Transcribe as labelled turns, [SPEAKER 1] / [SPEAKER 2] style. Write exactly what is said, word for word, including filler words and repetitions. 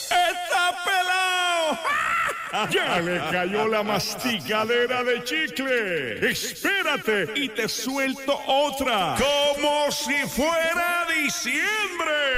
[SPEAKER 1] ¡Está pelado! Ya le cayó la masticadera de chicle. Espérate y te suelto otra. Como si fuera diciembre.